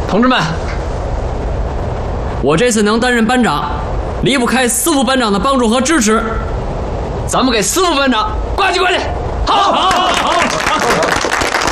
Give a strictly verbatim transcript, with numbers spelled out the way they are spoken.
同志们，我这次能担任班长，离不开司副班长的帮助和支持。咱们给司副班长呱唧呱唧！好，好，好，好。